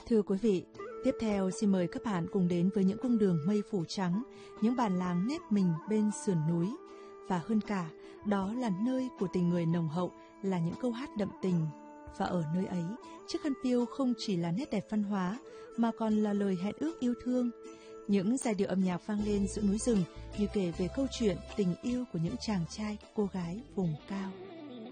Thưa quý vị, tiếp theo xin mời các bạn cùng đến với những cung đường mây phủ trắng, những bản làng nép mình bên sườn núi. Và hơn cả, đó là nơi của tình người nồng hậu, là những câu hát đậm tình. Và ở nơi ấy, chiếc khăn piêu không chỉ là nét đẹp văn hóa, mà còn là lời hẹn ước yêu thương. Những giai điệu âm nhạc vang lên giữa núi rừng như kể về câu chuyện tình yêu của những chàng trai, cô gái vùng cao.